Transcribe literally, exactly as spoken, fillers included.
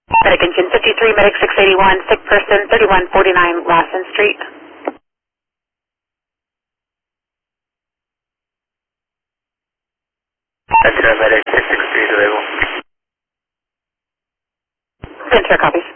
Medic engine fifty-three, medic six eighty-one, sick person thirty-one forty-nine Lawson Street. That's medic six sixty-three available. Ventura copies.